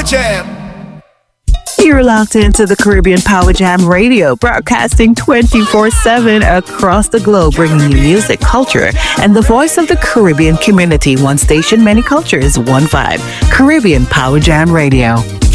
Jam. You're locked into the Caribbean Power Jam Radio, broadcasting 24/7 across the globe, bringing you music, culture, and the voice of the Caribbean community. One station, many cultures, one vibe. Caribbean Power Jam Radio.